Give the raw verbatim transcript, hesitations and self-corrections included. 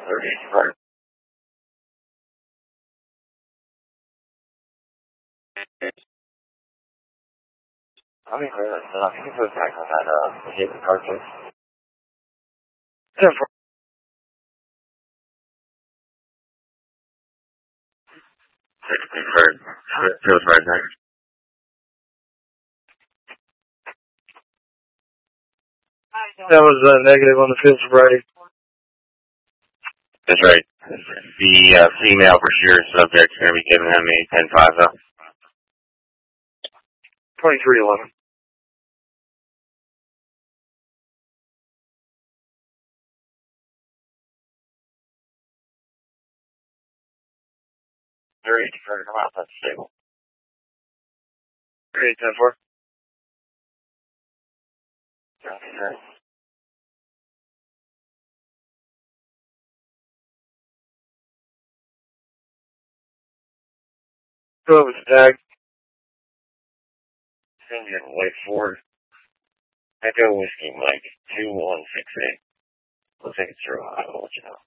Right. I mean, uh, I think it was back on that, uh, hit cartridge. ten four. Confirmed. Feels right there. That was uh, negative on the field sobriety. That's right. The uh, female for sure subject's going to be giving him a ten five though. twenty-three eleven. thirty for come out, that's stable. thirty ten four. Okay. So it was tagged. Indian White Ford. Echo Whiskey Mike two one six eight. We'll take it through. I'll let you know.